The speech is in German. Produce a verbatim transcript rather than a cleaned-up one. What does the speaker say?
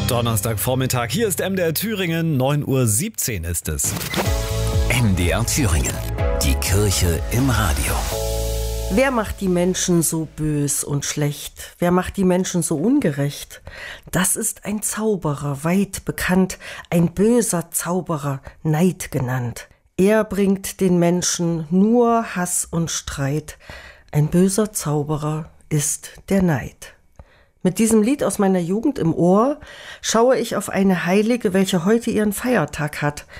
Donnerstagvormittag, hier ist M D R Thüringen, neun Uhr siebzehn ist es. M D R Thüringen, die Kirche im Radio. Wer macht die Menschen so bös und schlecht? Wer macht die Menschen so ungerecht? Das ist ein Zauberer, weit bekannt, ein böser Zauberer, Neid genannt. Er bringt den Menschen nur Hass und Streit. Ein böser Zauberer ist der Neid. Mit diesem Lied aus meiner Jugend im Ohr schaue ich auf eine Heilige, welche heute ihren Feiertag hat.